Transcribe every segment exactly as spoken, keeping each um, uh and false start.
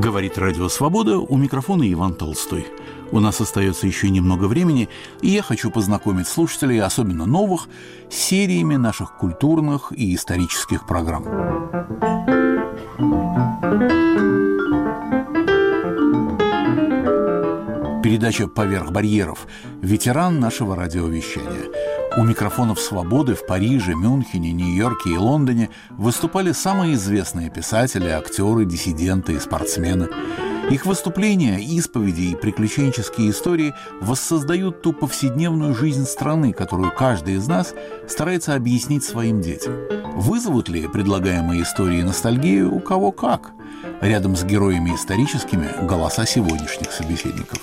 Говорит Радио Свобода, у микрофона Иван Толстой. У нас остается еще немного времени, и я хочу познакомить слушателей, особенно новых, с сериями наших культурных и исторических программ. Передача «Поверх барьеров» – ветеран нашего радиовещания. У микрофонов «Свободы» в Париже, Мюнхене, Нью-Йорке и Лондоне выступали самые известные писатели, актеры, диссиденты и спортсмены. Их выступления, исповеди и приключенческие истории воссоздают ту повседневную жизнь страны, которую каждый из нас старается объяснить своим детям. Вызовут ли предлагаемые истории ностальгию у кого как? Рядом с героями историческими – голоса сегодняшних собеседников.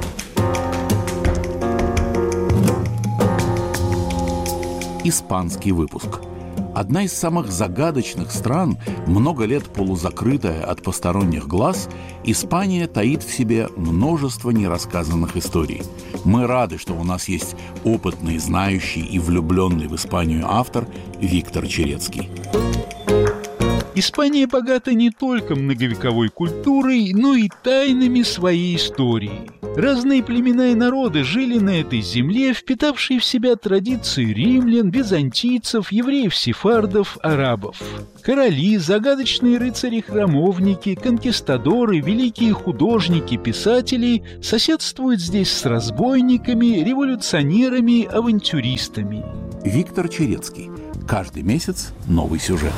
Испанский выпуск. Одна из самых загадочных стран, много лет полузакрытая от посторонних глаз, Испания таит в себе множество нерассказанных историй. Мы рады, что у нас есть опытный, знающий и влюбленный в Испанию автор Виктор Черецкий. Испания богата не только многовековой культурой, но и тайнами своей истории. Разные племена и народы жили на этой земле, впитавшие в себя традиции римлян, византийцев, евреев-сефардов, арабов. Короли, загадочные рыцари-храмовники, конкистадоры, великие художники, писатели соседствуют здесь с разбойниками, революционерами, авантюристами. Виктор Черецкий. Каждый месяц новый сюжет.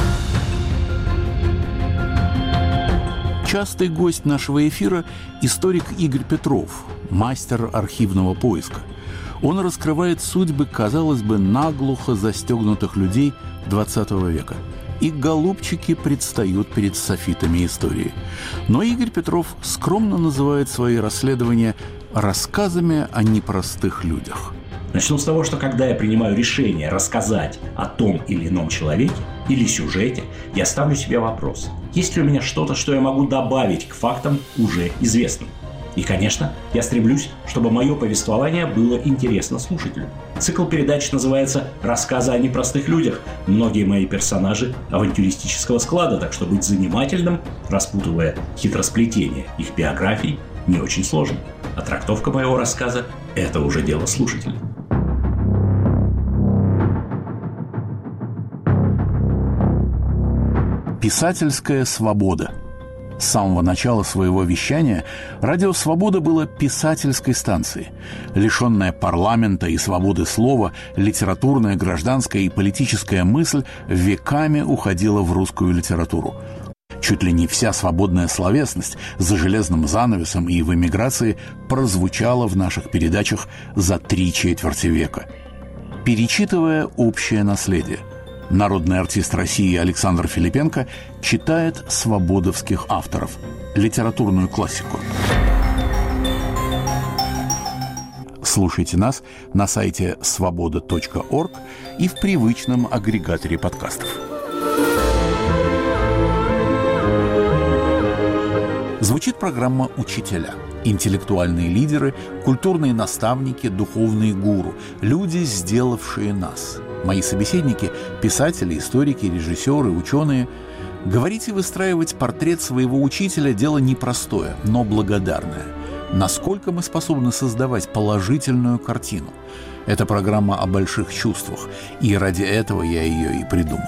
Частый гость нашего эфира – историк Игорь Петров, мастер архивного поиска. Он раскрывает судьбы, казалось бы, наглухо застегнутых людей двадцатого века. И голубчики предстают перед софитами истории. Но Игорь Петров скромно называет свои расследования рассказами о непростых людях. Начну с того, что когда я принимаю решение рассказать о том или ином человеке или сюжете, я ставлю себе вопрос: есть ли у меня что-то, что я могу добавить к фактам уже известным? И, конечно, я стремлюсь, чтобы мое повествование было интересно слушателю. Цикл передач называется «Рассказы о непростых людях». Многие мои персонажи авантюристического склада, так что быть занимательным, распутывая хитросплетение их биографий, не очень сложно. А трактовка моего рассказа – это уже дело слушателя. Писательская свобода. С самого начала своего вещания Радио Свобода было писательской станцией. Лишенная парламента и свободы слова, литературная, гражданская и политическая мысль веками уходила в русскую литературу. Чуть ли не вся свободная словесность за железным занавесом и в эмиграции прозвучала в наших передачах за три четверти века. Перечитывая общее наследие, народный артист России Александр Филипенко читает свободовских авторов, литературную классику. Слушайте нас на сайте свобода точка орг и в привычном агрегаторе подкастов. Звучит программа «Учителя». Интеллектуальные лидеры, культурные наставники, духовные гуру. Люди, сделавшие нас. Мои собеседники – писатели, историки, режиссеры, ученые. Говорить и выстраивать портрет своего учителя – дело непростое, но благодарное. Насколько мы способны создавать положительную картину? Это программа о больших чувствах, и ради этого я ее и придумал.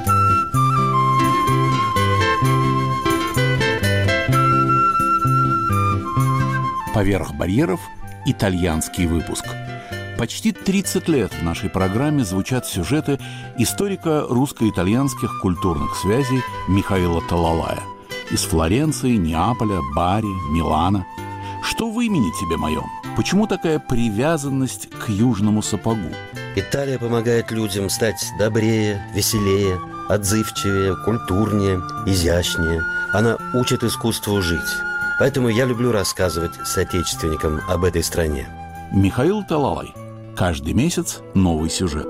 «Поверх барьеров» – итальянский выпуск. Почти тридцать лет в нашей программе звучат сюжеты историка русско-итальянских культурных связей Михаила Талалая. Из Флоренции, Неаполя, Бари, Милана. Что в имени тебе моем? Почему такая привязанность к южному сапогу? Италия помогает людям стать добрее, веселее, отзывчивее, культурнее, изящнее. Она учит искусству жить. Поэтому я люблю рассказывать соотечественникам об этой стране. Михаил Талалай. Каждый месяц новый сюжет.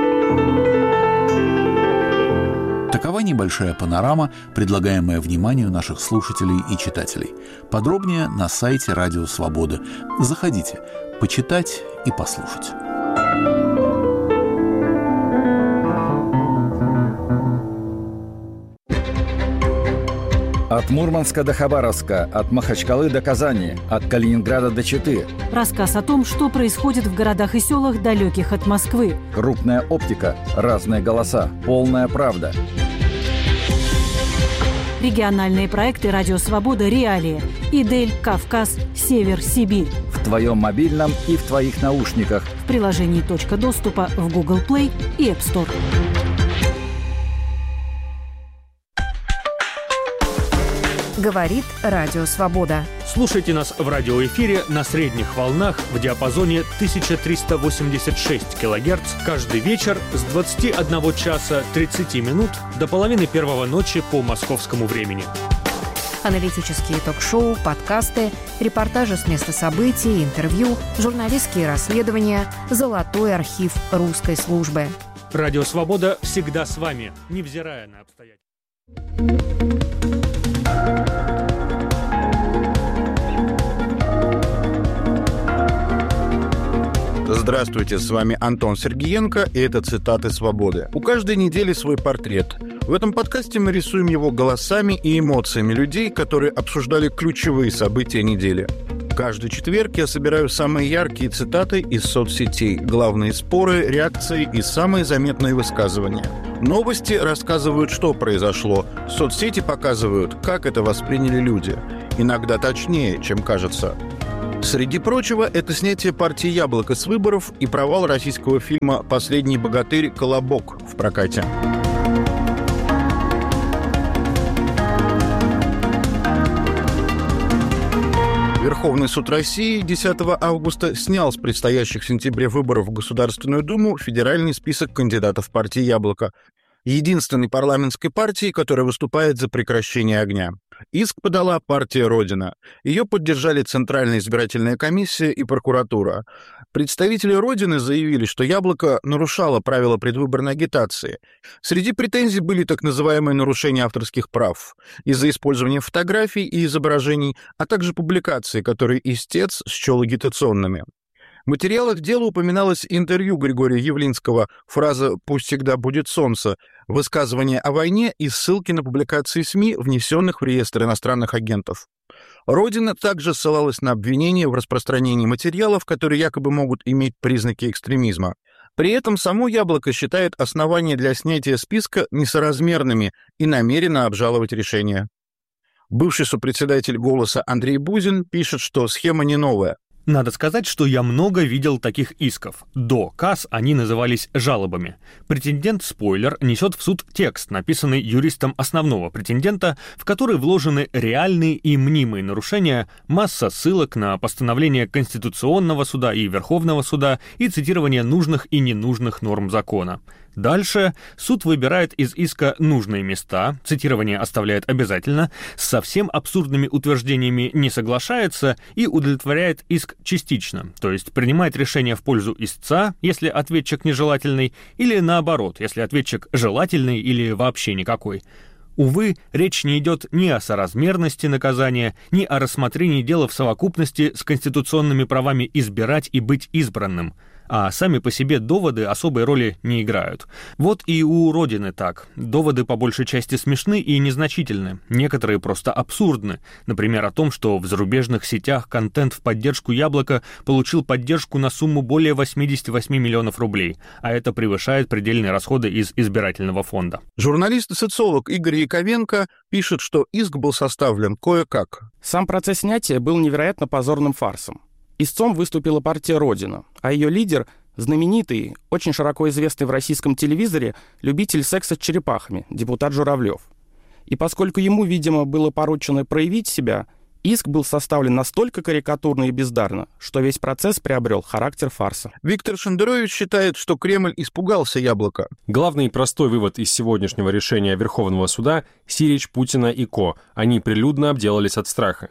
Такова небольшая панорама, предлагаемая вниманию наших слушателей и читателей. Подробнее на сайте Радио Свобода. Заходите, почитать и послушать. От Мурманска до Хабаровска, от Махачкалы до Казани, от Калининграда до Читы. Рассказ о том, что происходит в городах и селах, далеких от Москвы. Крупная оптика, разные голоса, полная правда. Региональные проекты «Радио Свобода. Реалии». Идель, Кавказ, Север, Сибирь. В твоем мобильном и в твоих наушниках. В приложении «Точка доступа» в Google Play и App Store. Говорит Радио Свобода. Слушайте нас в радиоэфире на средних волнах в диапазоне тысяча триста восемьдесят шесть килогерц каждый вечер с двадцати одного часа тридцати минут до половины первого ночи по московскому времени. Аналитические ток-шоу, подкасты, репортажи с места событий, интервью, журналистские расследования, золотой архив русской службы. Радио Свобода всегда с вами, невзирая на обстоятельства. Здравствуйте, с вами Антон Сергиенко, и это «Цитаты свободы». У каждой недели свой портрет. В этом подкасте мы рисуем его голосами и эмоциями людей, которые обсуждали ключевые события недели. Каждый четверг я собираю самые яркие цитаты из соцсетей, главные споры, реакции и самые заметные высказывания. Новости рассказывают, что произошло. Соцсети показывают, как это восприняли люди. Иногда точнее, чем кажется. Среди прочего, это снятие партии «Яблоко» с выборов и провал российского фильма «Последний богатырь. Колобок» в прокате. Верховный суд России десятого августа снял с предстоящих в сентябре выборов в Государственную Думу федеральный список кандидатов партии «Яблоко», единственной парламентской партии, которая выступает за прекращение огня. Иск подала партия «Родина». Ее поддержали Центральная избирательная комиссия и прокуратура. Представители «Родины» заявили, что «Яблоко» нарушало правила предвыборной агитации. Среди претензий были так называемые нарушения авторских прав из-за использования фотографий и изображений, а также публикаций, которые истец счел агитационными. В материалах дела упоминалось интервью Григория Явлинского, фраза «пусть всегда будет солнце», высказывание о войне и ссылки на публикации СМИ, внесенных в реестр иностранных агентов. «Родина» также ссылалась на обвинения в распространении материалов, которые якобы могут иметь признаки экстремизма. При этом само «Яблоко» считает основания для снятия списка несоразмерными и намеренно обжаловать решение. Бывший сопредседатель «Голоса» Андрей Бузин пишет, что схема не новая. Надо сказать, что я много видел таких исков. До КАС они назывались жалобами. Претендент-спойлер несет в суд текст, написанный юристом основного претендента, в который вложены реальные и мнимые нарушения, масса ссылок на постановления Конституционного суда и Верховного суда и цитирование нужных и ненужных норм закона. Дальше суд выбирает из иска нужные места, цитирование оставляет обязательно, с совсем абсурдными утверждениями не соглашается и удовлетворяет иск частично, то есть принимает решение в пользу истца, если ответчик нежелательный, или наоборот, если ответчик желательный или вообще никакой. Увы, речь не идет ни о соразмерности наказания, ни о рассмотрении дела в совокупности с конституционными правами избирать и быть избранным. А сами по себе доводы особой роли не играют. Вот и у «Родины» так. Доводы по большей части смешны и незначительны, некоторые просто абсурдны. Например, о том, что в зарубежных сетях контент в поддержку «Яблока» получил поддержку на сумму более восемьдесят восемь миллионов рублей, а это превышает предельные расходы из избирательного фонда. Журналист и социолог Игорь Яковенко пишет, что иск был составлен кое-как. Сам процесс снятия был невероятно позорным фарсом. Истцом выступила партия «Родина», а ее лидер – знаменитый, очень широко известный в российском телевизоре любитель секса с черепахами, депутат Журавлев. И поскольку ему, видимо, было поручено проявить себя, иск был составлен настолько карикатурно и бездарно, что весь процесс приобрел характер фарса. Виктор Шендерович считает, что Кремль испугался «Яблока». Главный и простой вывод из сегодняшнего решения Верховного суда – Сирич, Путина и Ко. Они прилюдно обделались от страха.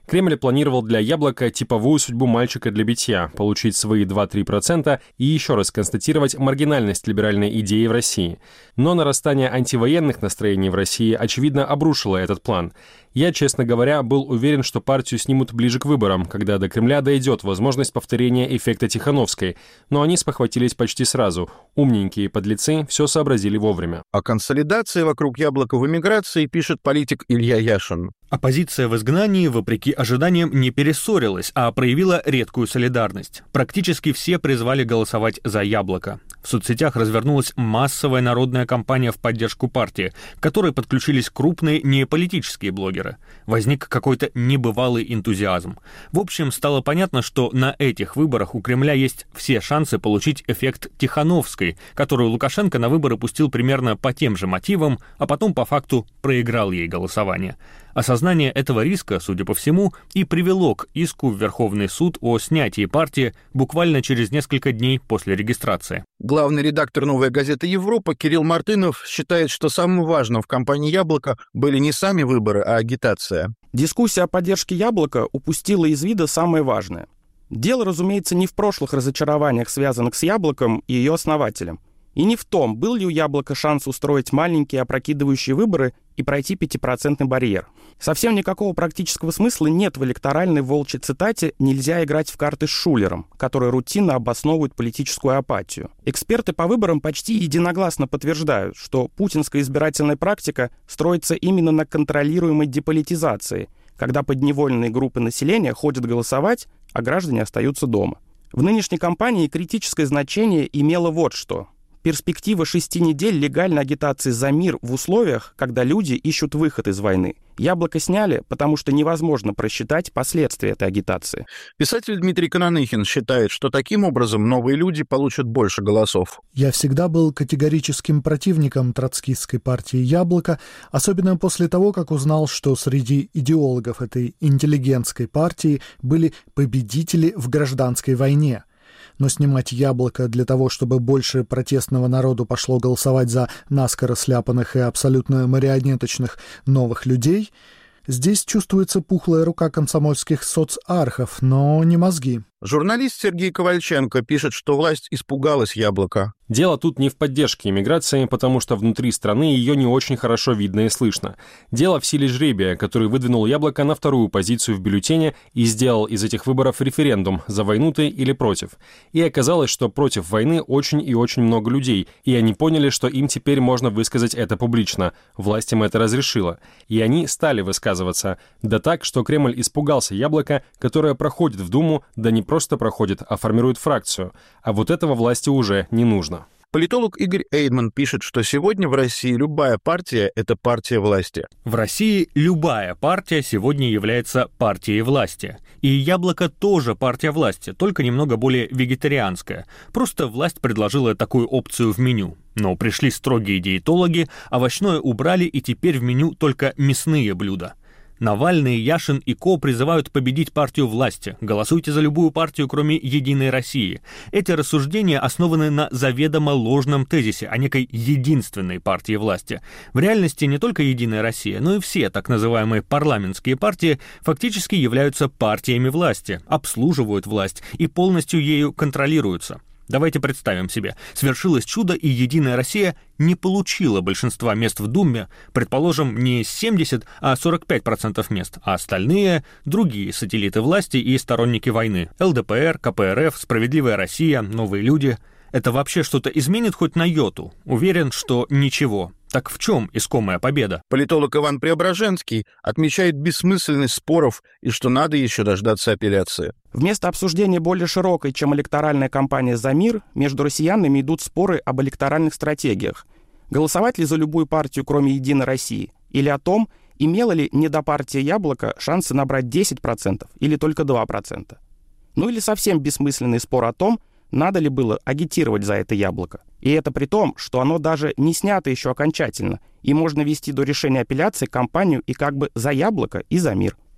Кремль планировал для «Яблока» типовую судьбу мальчика для битья, получить свои два-три процента и еще раз констатировать маргинальность либеральной идеи в России. Но нарастание антивоенных настроений в России, очевидно, обрушило этот план. Я, честно говоря, был уверен, что партию снимут ближе к выборам, когда до Кремля дойдет возможность повторения эффекта Тихановской. Но они спохватились почти сразу. Умненькие подлецы все сообразили вовремя. О консолидации вокруг «Яблока» в эмиграции пишет политик Илья Яшин. Оппозиция в изгнании, вопреки ожиданиям, не перессорилась, а проявила редкую солидарность. Практически все призвали голосовать за «Яблоко». В соцсетях развернулась массовая народная кампания в поддержку партии, к которой подключились крупные неполитические блогеры. Возник какой-то небывалый энтузиазм. В общем, стало понятно, что на этих выборах у Кремля есть все шансы получить эффект Тихановской, которую Лукашенко на выборы пустил примерно по тем же мотивам, а потом по факту проиграл ей голосование. Осознание этого риска, судя по всему, и привело к иску в Верховный суд о снятии партии буквально через несколько дней после регистрации. Главный редактор «Новой газеты Европа» Кирилл Мартынов считает, что самым важным в кампании «Яблоко» были не сами выборы, а агитация. Дискуссия о поддержке «Яблока» упустила из вида самое важное. Дело, разумеется, не в прошлых разочарованиях, связанных с «Яблоком» и ее основателем. И не в том, был ли у «Яблока» шанс устроить маленькие опрокидывающие выборы и пройти пятипроцентный барьер. Совсем никакого практического смысла нет в электоральной волчьей цитате «нельзя играть в карты с Шулером», которые рутинно обосновывают политическую апатию. Эксперты по выборам почти единогласно подтверждают, что путинская избирательная практика строится именно на контролируемой деполитизации, когда подневольные группы населения ходят голосовать, а граждане остаются дома. В нынешней кампании критическое значение имело вот что. Перспектива шести недель легальной агитации за мир в условиях, когда люди ищут выход из войны. «Яблоко» сняли, потому что невозможно просчитать последствия этой агитации. Писатель Дмитрий Кононыхин считает, что таким образом новые люди получат больше голосов. Я всегда был категорическим противником троцкистской партии «Яблоко», особенно после того, как узнал, что среди идеологов этой интеллигентской партии были победители в гражданской войне. Но снимать «Яблоко» для того, чтобы больше протестного народу пошло голосовать за наскоро сляпанных и абсолютно марионеточных новых людей, здесь чувствуется пухлая рука комсомольских соцархов, но не мозги. Журналист Сергей Ковальченко пишет, что власть испугалась «Яблока». Дело тут не в поддержке иммиграции, потому что внутри страны ее не очень хорошо видно и слышно. Дело в силе жребия, который выдвинул «Яблоко» на вторую позицию в бюллетене и сделал из этих выборов референдум, за войну ты или против. И оказалось, что против войны очень и очень много людей, и они поняли, что им теперь можно высказать это публично. Власть им это разрешила. И они стали высказываться. Да так, что Кремль испугался «Яблока», которое проходит в Думу, да не просто проходит, а формирует фракцию. А вот этого власти уже не нужно. Политолог Игорь Эйдман пишет, что сегодня в России любая партия – это партия власти. В России любая партия сегодня является партией власти. И «Яблоко» тоже партия власти, только немного более вегетарианская. Просто власть предложила такую опцию в меню. Но пришли строгие диетологи, овощное убрали, и теперь в меню только мясные блюда. Навальный, Яшин и Ко призывают победить партию власти. Голосуйте за любую партию, кроме «Единой России». Эти рассуждения основаны на заведомо ложном тезисе о некой единственной партии власти. В реальности не только «Единая Россия», но и все так называемые парламентские партии фактически являются партиями власти, обслуживают власть и полностью ею контролируются. Давайте представим себе, свершилось чудо, и «Единая Россия» не получила большинства мест в Думе, предположим, не семьдесят, а сорок пять процентов мест, а остальные – другие сателлиты власти и сторонники войны. эл дэ пэ эр, ка пэ эр эф, «Справедливая Россия», «Новые люди». Это вообще что-то изменит хоть на йоту? Уверен, что ничего. Так в чем искомая победа? Политолог Иван Преображенский отмечает бессмысленность споров и что надо еще дождаться апелляции. Вместо обсуждения более широкой, чем электоральная кампания «За мир», между россиянами идут споры об электоральных стратегиях. Голосовать ли за любую партию, кроме «Единой России»? Или о том, имела ли недопартия «Яблоко» шансы набрать десять процентов или только два процента? Ну или совсем бессмысленный спор о том, надо ли было агитировать за это «Яблоко». И это при том, что оно даже не снято еще окончательно, и можно вести до решения апелляции кампанию и как бы за «Яблоко» и за мир.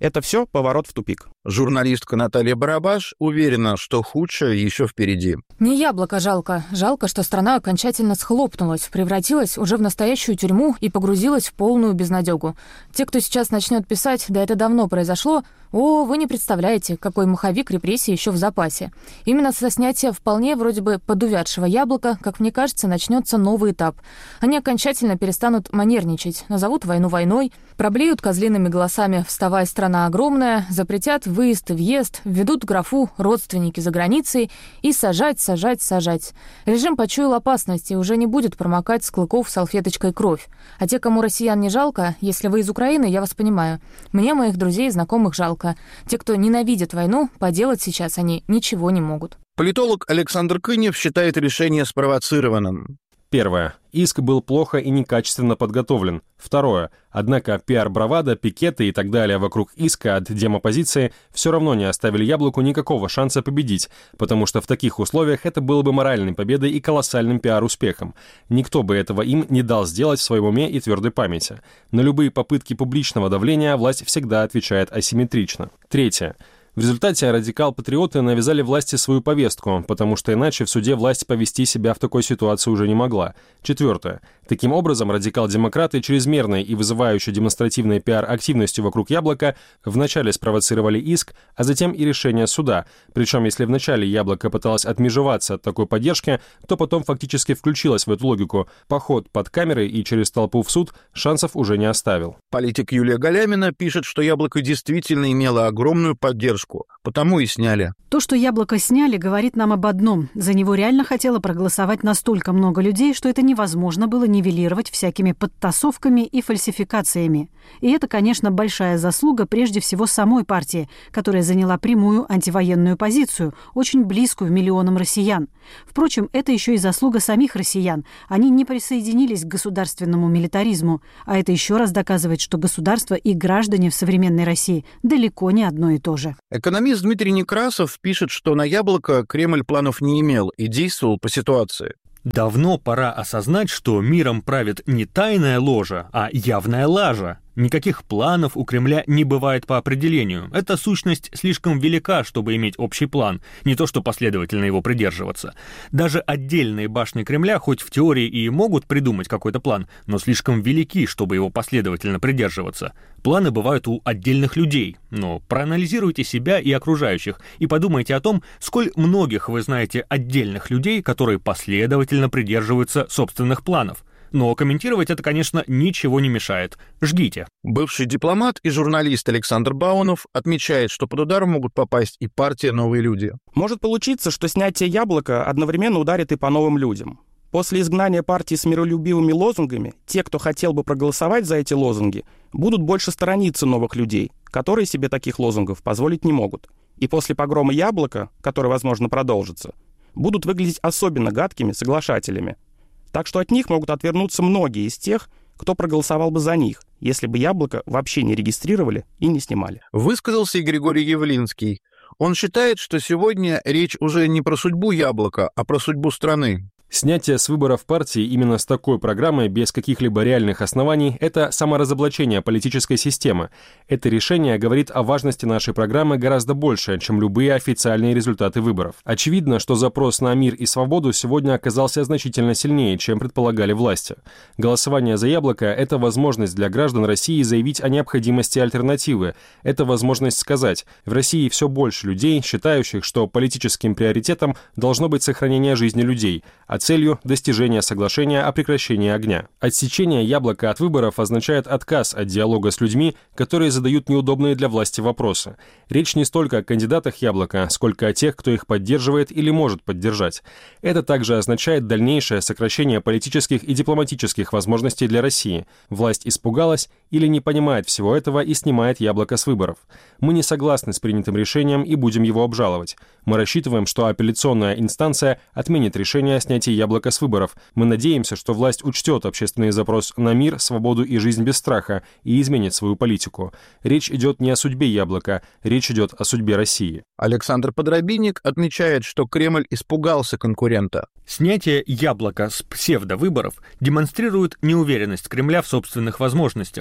Это все поворот в тупик. Журналистка Наталья Барабаш уверена, что худшее еще впереди. Не яблоко жалко. Жалко, что страна окончательно схлопнулась, превратилась уже в настоящую тюрьму и погрузилась в полную безнадегу. Те, кто сейчас начнет писать, да это давно произошло, о, вы не представляете, какой маховик репрессий еще в запасе. Именно со снятия вполне вроде бы подувядшего яблока, как мне кажется, начнется новый этап. Они окончательно перестанут манерничать, назовут войну войной, проблеют козлиными голосами «Вставай, страна огромная», запретят выезд и въезд, введут графу «Родственники за границей» и сажать, сажать, сажать. Режим почуял опасность и уже не будет промокать с клыков салфеточкой кровь. А те, кому россиян не жалко, если вы из Украины, я вас понимаю. Мне моих друзей и знакомых жалко. Те, кто ненавидит войну, поделать сейчас они ничего не могут. Политолог Александр Кынев считает решение спровоцированным. Первое. Иск был плохо и некачественно подготовлен. Второе. Однако пиар-бравада, пикеты и так далее вокруг иска от демопозиции все равно не оставили Яблоку никакого шанса победить, потому что в таких условиях это было бы моральной победой и колоссальным пиар-успехом. Никто бы этого им не дал сделать в своем уме и твердой памяти. На любые попытки публичного давления власть всегда отвечает асимметрично. Третье. В результате радикал-патриоты навязали власти свою повестку, потому что иначе в суде власть повести себя в такой ситуации уже не могла. Четвертое. Таким образом, радикал-демократы чрезмерной и вызывающей демонстративной пиар-активностью вокруг Яблока вначале спровоцировали иск, а затем и решение суда. Причем, если вначале Яблоко пыталось отмежеваться от такой поддержки, то потом фактически включилось в эту логику. Поход под камерой и через толпу в суд шансов уже не оставил. Политик Юлия Галямина пишет, что Яблоко действительно имело огромную поддержку, потому и сняли. То, что Яблоко сняли, говорит нам об одном. За него реально хотело проголосовать настолько много людей, что это невозможно было нивелировать всякими подтасовками и фальсификациями. И это, конечно, большая заслуга прежде всего самой партии, которая заняла прямую антивоенную позицию, очень близкую миллионам россиян. Впрочем, это еще и заслуга самих россиян. Они не присоединились к государственному милитаризму, а это еще раз доказывает, что государство и граждане в современной России далеко не одно и то же. Экономист Дмитрий Некрасов пишет, что на Яблоко Кремль планов не имел и действовал по ситуации. Давно пора осознать, что миром правит не тайная ложа, а явная лажа. Никаких планов у Кремля не бывает по определению. Эта сущность слишком велика, чтобы иметь общий план, не то что последовательно его придерживаться. Даже отдельные башни Кремля, хоть в теории и могут придумать какой-то план, но слишком велики, чтобы его последовательно придерживаться. Планы бывают у отдельных людей, но проанализируйте себя и окружающих и подумайте о том, сколь многих вы знаете отдельных людей, которые последовательно придерживаются собственных планов. Но комментировать это, конечно, ничего не мешает. Ждите. Бывший дипломат и журналист Александр Баунов отмечает, что под удар могут попасть и партия «Новые люди». Может получиться, что снятие Яблока одновременно ударит и по новым людям. После изгнания партии с миролюбивыми лозунгами, те, кто хотел бы проголосовать за эти лозунги, будут больше сторониться новых людей, которые себе таких лозунгов позволить не могут. И после погрома Яблока, который, возможно, продолжится, будут выглядеть особенно гадкими соглашателями. Так что от них могут отвернуться многие из тех, кто проголосовал бы за них, если бы Яблоко вообще не регистрировали и не снимали. Высказался и Григорий Явлинский. Он считает, что сегодня речь уже не про судьбу Яблока, а про судьбу страны. Снятие с выборов партии именно с такой программой, без каких-либо реальных оснований, это саморазоблачение политической системы. Это решение говорит о важности нашей программы гораздо больше, чем любые официальные результаты выборов. Очевидно, что запрос на мир и свободу сегодня оказался значительно сильнее, чем предполагали власти. Голосование за Яблоко – это возможность для граждан России заявить о необходимости альтернативы. Это возможность сказать: в России все больше людей, считающих, что политическим приоритетом должно быть сохранение жизни людей, а целью достижения соглашения о прекращении огня. Отсечение Яблока от выборов означает отказ от диалога с людьми, которые задают неудобные для власти вопросы. Речь не столько о кандидатах Яблока, сколько о тех, кто их поддерживает или может поддержать. Это также означает дальнейшее сокращение политических и дипломатических возможностей для России. Власть испугалась или не понимает всего этого и снимает Яблоко с выборов. Мы не согласны с принятым решением и будем его обжаловать. Мы рассчитываем, что апелляционная инстанция отменит решение о снятии Яблоко с выборов. Мы надеемся, что власть учтет общественный запрос на мир, свободу и жизнь без страха и изменит свою политику. Речь идет не о судьбе Яблока, речь идет о судьбе России. Александр Подробинник отмечает, что Кремль испугался конкурента. Снятие Яблока с псевдовыборов демонстрирует неуверенность Кремля в собственных возможностях.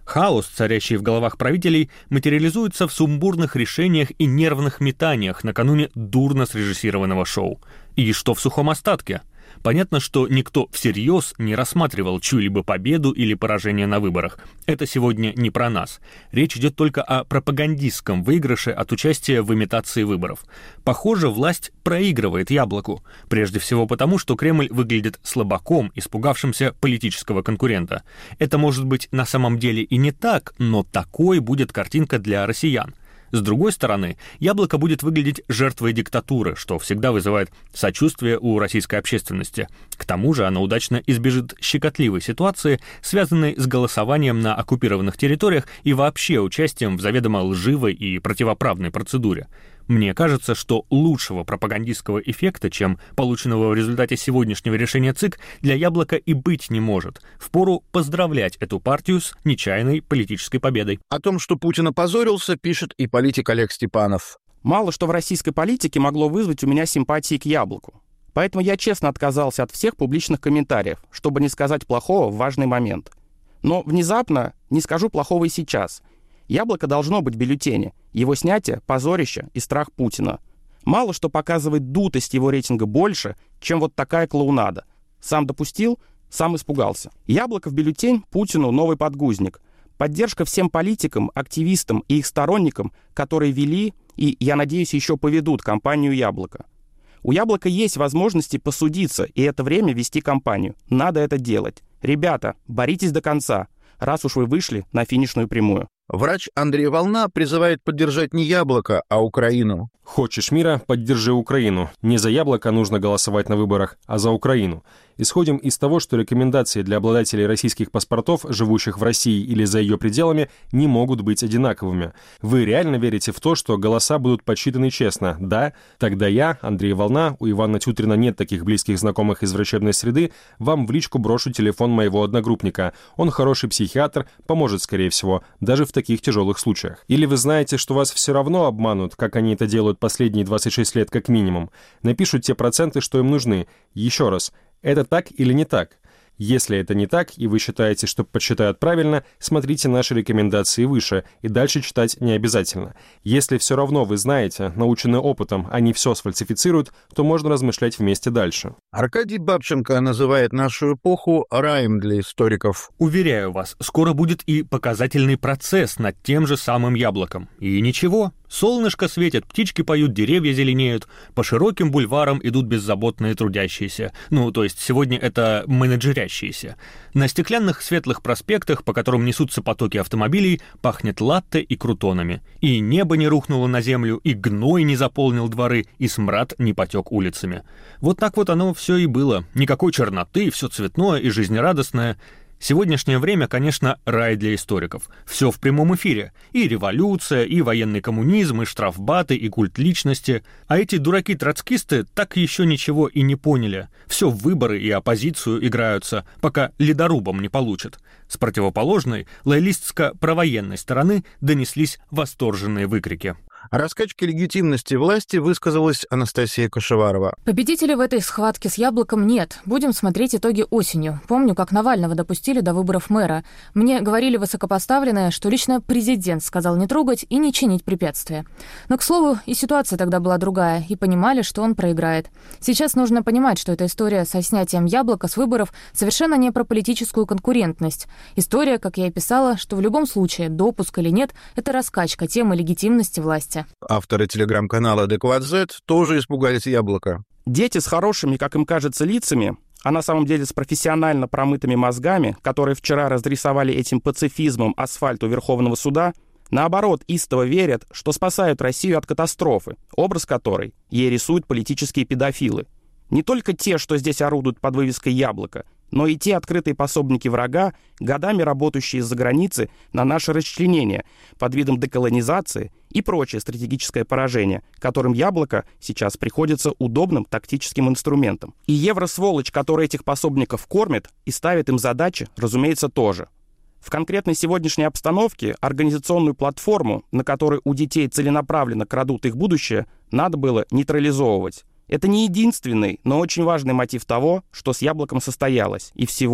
Хаос, царящий в головах правителей, материализуется в сумбурных решениях и нервных метаниях накануне дурно срежиссированного шоу. И что в сухом остатке? Понятно, что никто всерьез не рассматривал чью-либо победу или поражение на выборах. Это сегодня не про нас. Речь идет только о пропагандистском выигрыше от участия в имитации выборов. Похоже, власть проигрывает Яблоку. Прежде всего потому, что Кремль выглядит слабаком, испугавшимся политического конкурента. Это может быть на самом деле и не так, но такой будет картинка для россиян. С другой стороны, Яблоко будет выглядеть жертвой диктатуры, что всегда вызывает сочувствие у российской общественности. К тому же оно удачно избежит щекотливой ситуации, связанной с голосованием на оккупированных территориях и вообще участием в заведомо лживой и противоправной процедуре. Мне кажется, что лучшего пропагандистского эффекта, чем полученного в результате сегодняшнего решения ЦИК, для Яблока и быть не может. Впору поздравлять эту партию с нечаянной политической победой. О том, что Путин опозорился, пишет и политик Олег Степанов. Мало что в российской политике могло вызвать у меня симпатии к Яблоку. Поэтому я честно отказался от всех публичных комментариев, чтобы не сказать плохого в важный момент. Но внезапно не скажу плохого и сейчас. Яблоко должно быть в бюллетене. Его снятие — позорище и страх Путина. Мало что показывает дутость его рейтинга больше, чем вот такая клоунада. Сам допустил, сам испугался. Яблоко в бюллетень — Путину новый подгузник. Поддержка всем политикам, активистам и их сторонникам, которые вели и, я надеюсь, еще поведут кампанию Яблоко. У Яблока есть возможности посудиться и это время вести кампанию. Надо это делать. Ребята, боритесь до конца, раз уж вы вышли на финишную прямую. Врач Андрей Волна призывает поддержать не Яблоко, а Украину. Хочешь мира — поддержи Украину. Не за Яблоко нужно голосовать на выборах, а за Украину. Исходим из того, что рекомендации для обладателей российских паспортов, живущих в России или за ее пределами, не могут быть одинаковыми. Вы реально верите в то, что голоса будут подсчитаны честно? Да? Тогда я, Андрей Волна, у Ивана Тютрина нет таких близких знакомых из врачебной среды, вам в личку брошу телефон моего одногруппника. Он хороший психиатр, поможет, скорее всего, даже в таких тяжелых случаях. Или вы знаете, что вас все равно обманут, как они это делают последние двадцать шесть лет как минимум. Напишут те проценты, что им нужны. Еще раз. Это так или не так? Если это не так, и вы считаете, что подсчитают правильно, смотрите наши рекомендации выше, и дальше читать не обязательно. Если все равно вы знаете, наученные опытом, они все сфальсифицируют, то можно размышлять вместе дальше. Аркадий Бабченко называет нашу эпоху раем для историков. Уверяю вас, скоро будет и показательный процесс над тем же самым Яблоком. И ничего. Солнышко светит, птички поют, деревья зеленеют, по широким бульварам идут беззаботные трудящиеся. Ну, то есть сегодня это менеджерящиеся. На стеклянных светлых проспектах, по которым несутся потоки автомобилей, пахнет латте и крутонами. И небо не рухнуло на землю, и гной не заполнил дворы, и смрад не потек улицами. Вот так вот оно все и было. Никакой черноты, все цветное и жизнерадостное. Сегодняшнее время, конечно, рай для историков. Все в прямом эфире. И революция, и военный коммунизм, и штрафбаты, и культ личности. А эти дураки-троцкисты так еще ничего и не поняли. Все в выборы и оппозицию играются, пока ледорубом не получат. С противоположной, лоялистско-провоенной стороны донеслись восторженные выкрики. О раскачке легитимности власти высказалась Анастасия Кашеварова. Победителей в этой схватке с Яблоком нет. Будем смотреть итоги осенью. Помню, как Навального допустили до выборов мэра. Мне говорили высокопоставленные, что лично президент сказал не трогать и не чинить препятствия. Но, к слову, и ситуация тогда была другая, и понимали, что он проиграет. Сейчас нужно понимать, что эта история со снятием Яблока с выборов совершенно не про политическую конкурентность. История, как я и писала, что в любом случае, допуск или нет, это раскачка темы легитимности власти. Авторы телеграм-канала Адекват зет тоже испугались Яблока. Дети с хорошими, как им кажется, лицами, а на самом деле с профессионально промытыми мозгами, которые вчера разрисовали этим пацифизмом асфальт у Верховного суда, наоборот, истово верят, что спасают Россию от катастрофы, образ которой ей рисуют политические педофилы. Не только те, что здесь орудуют под вывеской «Яблоко», но и те открытые пособники врага, годами работающие из-за границы на наше расчленение под видом деколонизации и прочее стратегическое поражение, которым Яблоко сейчас приходится удобным тактическим инструментом. И евросволочь, которая этих пособников кормит и ставит им задачи, разумеется, тоже. В конкретной сегодняшней обстановке организационную платформу, на которой у детей целенаправленно крадут их будущее, надо было нейтрализовывать. Это не единственный, но очень важный мотив того, что с Яблоком состоялось, и всего,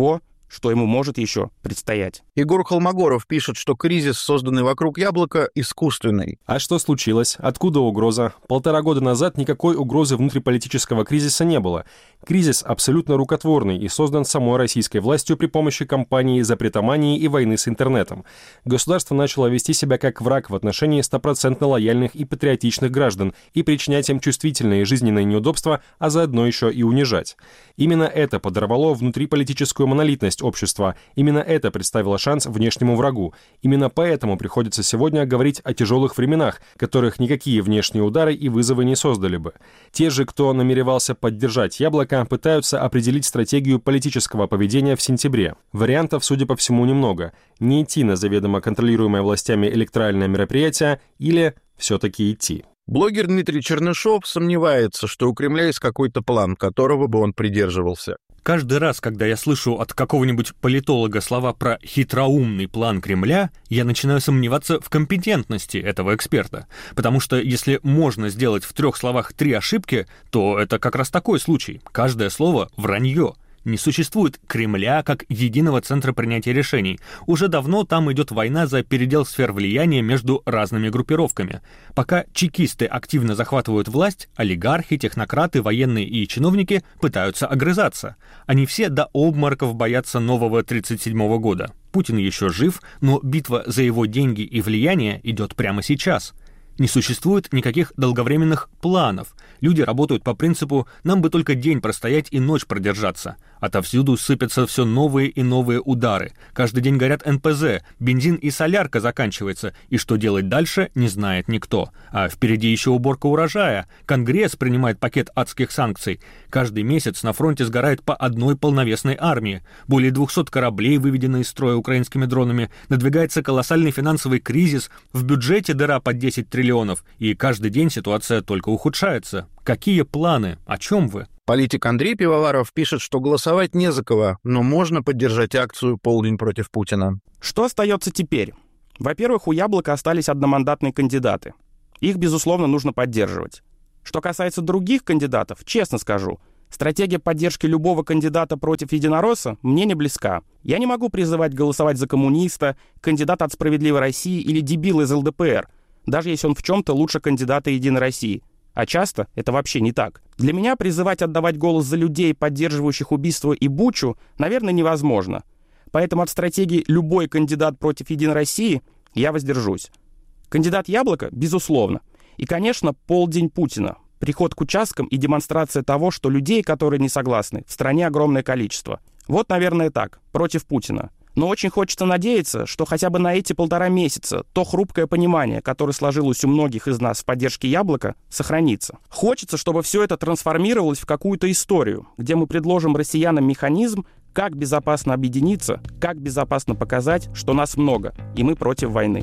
что ему может еще предстоять. Егор Холмогоров пишет, что кризис, созданный вокруг «Яблока», искусственный. А что случилось? Откуда угроза? Полтора года назад никакой угрозы внутриполитического кризиса не было. Кризис абсолютно рукотворный и создан самой российской властью при помощи кампании запретомании и войны с интернетом. Государство начало вести себя как враг в отношении стопроцентно лояльных и патриотичных граждан и причинять им чувствительные жизненные неудобства, а заодно еще и унижать. Именно это подорвало внутриполитическую монолитность общества. Именно это представило шанс внешнему врагу. Именно поэтому приходится сегодня говорить о тяжелых временах, которых никакие внешние удары и вызовы не создали бы. Те же, кто намеревался поддержать «Яблоко», пытаются определить стратегию политического поведения в сентябре. Вариантов, судя по всему, немного. Не идти на заведомо контролируемое властями электоральное мероприятие или все-таки идти. Блогер Дмитрий Чернышов сомневается, что у Кремля есть какой-то план, которого бы он придерживался. Каждый раз, когда я слышу от какого-нибудь политолога слова про хитроумный план Кремля, я начинаю сомневаться в компетентности этого эксперта. Потому что если можно сделать в трех словах три ошибки, то это как раз такой случай. Каждое слово — вранье. Не существует Кремля как единого центра принятия решений. Уже давно там идет война за передел сфер влияния между разными группировками. Пока чекисты активно захватывают власть, олигархи, технократы, военные и чиновники пытаются огрызаться. Они все до обмороков боятся нового тридцать седьмого года. Путин еще жив, но битва за его деньги и влияние идет прямо сейчас. Не существует никаких долговременных планов. Люди работают по принципу «нам бы только день простоять и ночь продержаться». Отовсюду сыпятся все новые и новые удары. Каждый день горят эн пэ зэ, бензин и солярка заканчивается, и что делать дальше, не знает никто. А впереди еще уборка урожая. Конгресс принимает пакет адских санкций. Каждый месяц на фронте сгорает по одной полновесной армии. Более двухсот кораблей выведены из строя украинскими дронами. Надвигается колоссальный финансовый кризис. В бюджете дыра под десять триллионов. И каждый день ситуация только ухудшается. Какие планы? О чем вы? Политик Андрей Пивоваров пишет, что голосовать не за кого, но можно поддержать акцию «Полдень против Путина». Что остается теперь? Во-первых, у «Яблока» остались одномандатные кандидаты. Их, безусловно, нужно поддерживать. Что касается других кандидатов, честно скажу, стратегия поддержки любого кандидата против единоросса мне не близка. Я не могу призывать голосовать за коммуниста, кандидата от «Справедливой России» или дебила из эл дэ пэ эр, даже если он в чем-то лучше кандидата «Единой России». А часто это вообще не так. Для меня призывать отдавать голос за людей, поддерживающих убийство и Бучу, наверное, невозможно. Поэтому от стратегии «любой кандидат против Единой России» я воздержусь. Кандидат «Яблоко» — безусловно. И, конечно, полдень Путина. Приход к участкам и демонстрация того, что людей, которые не согласны, в стране огромное количество. Вот, наверное, так, против Путина. Но очень хочется надеяться, что хотя бы на эти полтора месяца то хрупкое понимание, которое сложилось у многих из нас в поддержке «Яблока», сохранится. Хочется, чтобы все это трансформировалось в какую-то историю, где мы предложим россиянам механизм, как безопасно объединиться, как безопасно показать, что нас много, и мы против войны.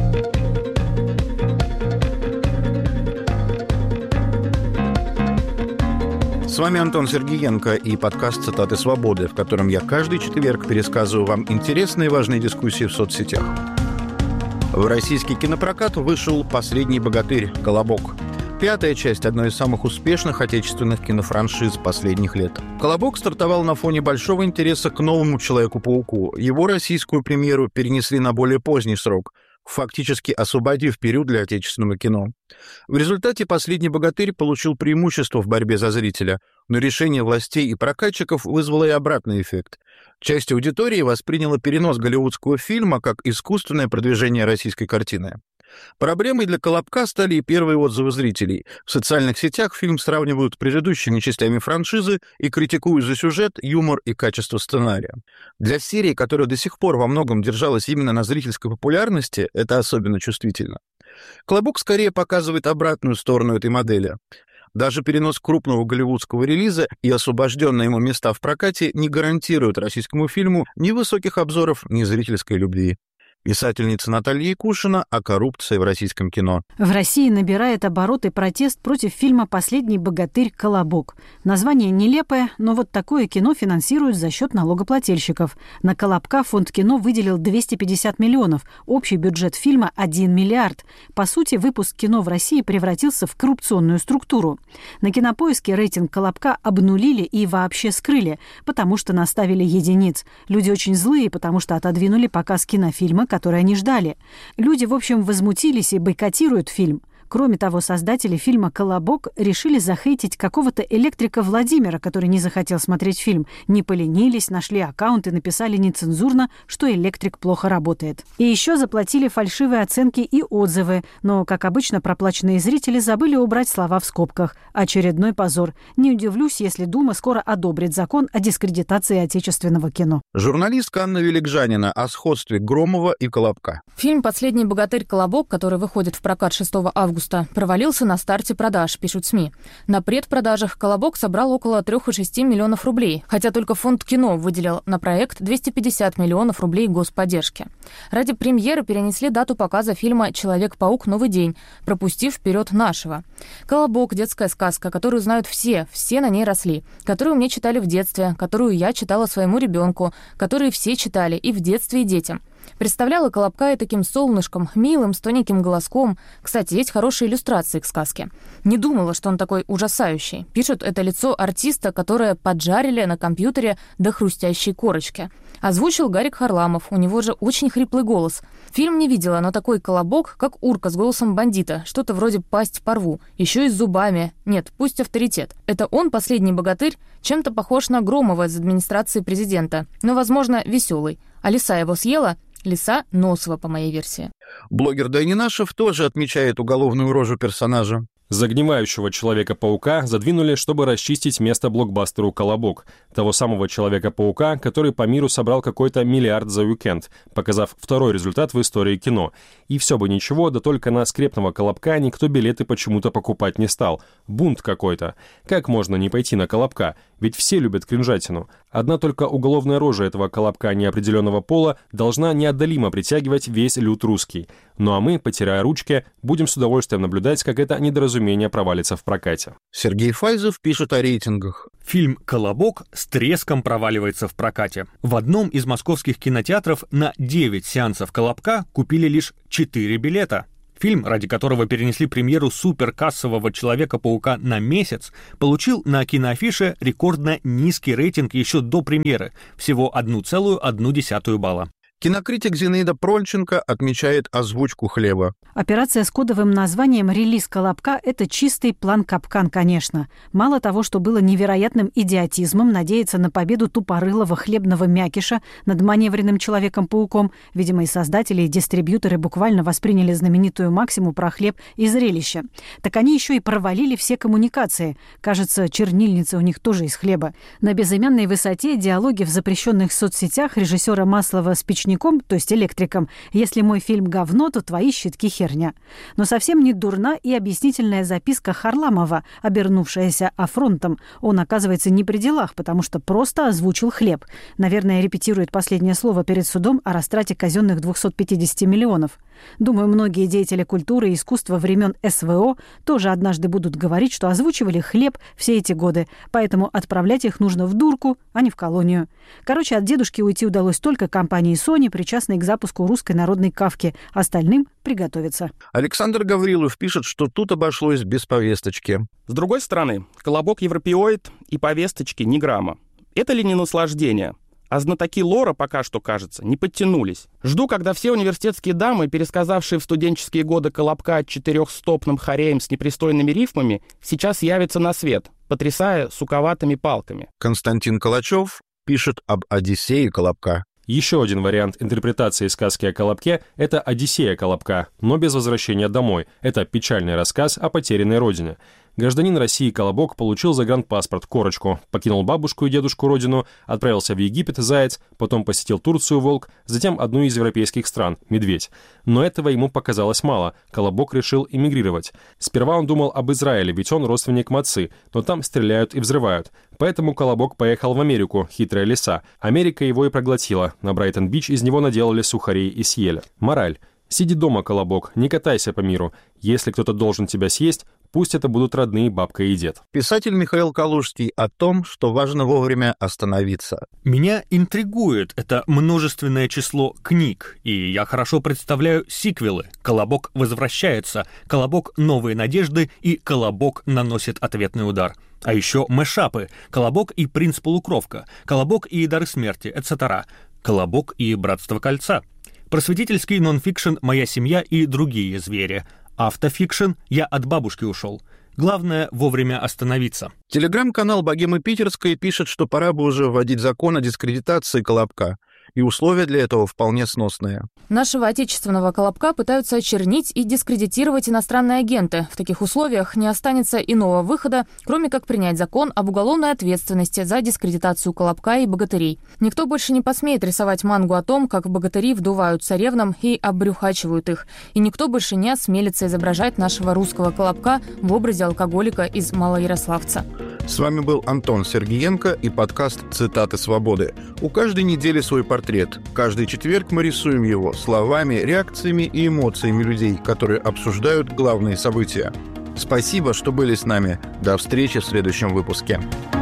С вами Антон Сергеенко и подкаст «Цитаты свободы», в котором я каждый четверг пересказываю вам интересные и важные дискуссии в соцсетях. В российский кинопрокат вышел «Последний богатырь. Колобок». Пятая часть одной из самых успешных отечественных кинофраншиз последних лет. «Колобок» стартовал на фоне большого интереса к новому Человеку-пауку. Его российскую премьеру перенесли на более поздний срок, фактически освободив период для отечественного кино. В результате «Последний богатырь» получил преимущество в борьбе за зрителя, но решение властей и прокатчиков вызвало и обратный эффект. Часть аудитории восприняла перенос голливудского фильма как искусственное продвижение российской картины. Проблемой для «Колобка» стали и первые отзывы зрителей. В социальных сетях фильм сравнивают с предыдущими частями франшизы и критикуют за сюжет, юмор и качество сценария. Для серии, которая до сих пор во многом держалась именно на зрительской популярности, это особенно чувствительно. «Колобок» скорее показывает обратную сторону этой модели. Даже перенос крупного голливудского релиза и освобожденные ему места в прокате не гарантируют российскому фильму ни высоких обзоров, ни зрительской любви. Писательница Наталья Якушина о коррупции в российском кино. В России набирает обороты протест против фильма «Последний богатырь. Колобок». Название нелепое, но вот такое кино финансируют за счет налогоплательщиков. На «Колобка» фонд кино выделил двести пятьдесят миллионов. Общий бюджет фильма – один миллиард. По сути, выпуск кино в России превратился в коррупционную структуру. На «Кинопоиске» рейтинг «Колобка» обнулили и вообще скрыли, потому что наставили единиц. Люди очень злые, потому что отодвинули показ кинофильма, которые они ждали. Люди, в общем, возмутились и бойкотируют фильм. Кроме того, создатели фильма «Колобок» решили захейтить какого-то электрика Владимира, который не захотел смотреть фильм. Не поленились, нашли аккаунт и написали нецензурно, что электрик плохо работает. И еще заплатили фальшивые оценки и отзывы. Но, как обычно, проплаченные зрители забыли убрать слова в скобках. Очередной позор. Не удивлюсь, если Дума скоро одобрит закон о дискредитации отечественного кино. Журналистка Анна Великжанина о сходстве Громова и Колобка. Фильм «Последний богатырь. Колобок», который выходит в прокат шестого августа, провалился на старте продаж, пишут СМИ. На предпродажах «Колобок» собрал около три целых шесть десятых миллионов рублей, хотя только фонд кино выделил на проект двести пятьдесят миллионов рублей господдержки. Ради премьеры перенесли дату показа фильма «Человек-паук. Новый день», пропустив вперед нашего. «Колобок» — детская сказка, которую знают все, все на ней росли, которую мне читали в детстве, которую я читала своему ребенку, которую все читали и в детстве, и детям. Представляла Колобка и таким солнышком, милым, с тоненьким голоском. Кстати, есть хорошие иллюстрации к сказке. Не думала, что он такой ужасающий. Пишут, это лицо артиста, которое поджарили на компьютере до хрустящей корочки. Озвучил Гарик Харламов, у него же очень хриплый голос. Фильм не видела, но такой Колобок, как урка с голосом бандита, что-то вроде «пасть порву», еще и с зубами. Нет, пусть авторитет. Это он, последний богатырь, чем-то похож на Громова из администрации президента, но, возможно, веселый. А лиса его съела? Лиса Носова, по моей версии. Блогер Дайнинашев тоже отмечает уголовную рожу персонажа. Загнивающего Человека-паука задвинули, чтобы расчистить место блокбастеру «Колобок», того самого Человека-паука, который по миру собрал какой-то миллиард за уикенд, показав второй результат в истории кино. И все бы ничего, да только на скрепного «Колобка» никто билеты почему-то покупать не стал. Бунт какой-то. Как можно не пойти на «Колобка»? Ведь все любят кринжатину. Одна только уголовная рожа этого «Колобка» неопределенного пола должна неотдалимо притягивать весь люд русский. Ну а мы, потирая ручки, будем с удовольствием наблюдать, как это недоразумение провалится в прокате. Сергей Файзов пишет о рейтингах. Фильм «Колобок» с треском проваливается в прокате. В одном из московских кинотеатров на девять сеансов «Колобка» купили лишь четыре билета. Фильм, ради которого перенесли премьеру суперкассового «Человека-паука» на месяц, получил на киноафише рекордно низкий рейтинг еще до премьеры – всего одна целая одна десятая балла. Кинокритик Зинаида Прольченко отмечает озвучку хлеба. Операция с кодовым названием «Релиз Колобка» — это чистый план-капкан, конечно. Мало того, что было невероятным идиотизмом надеяться на победу тупорылого хлебного мякиша над маневренным Человеком-пауком, видимо, и создатели, и дистрибьюторы буквально восприняли знаменитую максиму про хлеб и зрелище. Так они еще и провалили все коммуникации. Кажется, чернильница у них тоже из хлеба. На безымянной высоте диалоги в запрещенных соцсетях режиссера Маслова с печником, то есть электриком. Если мой фильм говно, то твои щитки херня. Но совсем не дурна и объяснительная записка Харламова, обернувшаяся афронтом. Он, оказывается, не при делах, потому что просто озвучил хлеб. Наверное, репетирует последнее слово перед судом о растрате казенных двести пятьдесят миллионов. Думаю, многие деятели культуры и искусства времен СВО тоже однажды будут говорить, что озвучивали хлеб все эти годы, поэтому отправлять их нужно в дурку, а не в колонию. Короче, от дедушки уйти удалось только компании Sony, причастной к запуску русской народной кавки. Остальным приготовиться. Александр Гаврилов пишет, что тут обошлось без повесточки. С другой стороны, «Колобок» европеоид и повесточки ни грамма. Это ли не наслаждение? А знатоки лора, пока что, кажется, не подтянулись. Жду, когда все университетские дамы, пересказавшие в студенческие годы «Колобка» четырехстопным хореем с непристойными рифмами, сейчас явятся на свет, потрясая суковатыми палками. Константин Калачев пишет об «Одиссее Колобка». Еще один вариант интерпретации сказки о Колобке – это «Одиссея Колобка», но без возвращения домой. Это печальный рассказ о потерянной родине. Гражданин России Колобок получил загранпаспорт, корочку, покинул бабушку и дедушку родину, отправился в Египет, заяц, потом посетил Турцию, волк, затем одну из европейских стран, медведь. Но этого ему показалось мало, Колобок решил эмигрировать. Сперва он думал об Израиле, ведь он родственник Мацы, но там стреляют и взрывают. Поэтому Колобок поехал в Америку, хитрая лиса. Америка его и проглотила. На Брайтон-Бич из него наделали сухарей и съели. Мораль. Сиди дома, Колобок, не катайся по миру. Если кто-то должен тебя съесть, пусть это будут родные бабка и дед. Писатель Михаил Калужский о том, что важно вовремя остановиться. Меня интригует это множественное число книг, и я хорошо представляю сиквелы. «Колобок возвращается», «Колобок. Новые надежды» и «Колобок наносит ответный удар». А еще мэшапы «Колобок и принц-полукровка», «Колобок и дары смерти», et cetera. «Колобок и братство кольца». Просветительский нонфикшн «Моя семья и другие звери». Автофикшн «Я от бабушки ушел». Главное — вовремя остановиться. Телеграм-канал «Богемы Питерской» пишет, что пора бы уже вводить закон о дискредитации Колобка. И условия для этого вполне сносные. Нашего отечественного Колобка пытаются очернить и дискредитировать иностранные агенты. В таких условиях не останется иного выхода, кроме как принять закон об уголовной ответственности за дискредитацию Колобка и богатырей. Никто больше не посмеет рисовать мангу о том, как богатыри вдувают царевнам и оббрюхачивают их. И никто больше не осмелится изображать нашего русского Колобка в образе алкоголика из Малоярославца. С вами был Антон Сергиенко и подкаст «Цитаты свободы». У каждой недели свой портрет. Каждый четверг мы рисуем его словами, реакциями и эмоциями людей, которые обсуждают главные события. Спасибо, что были с нами. До встречи в следующем выпуске.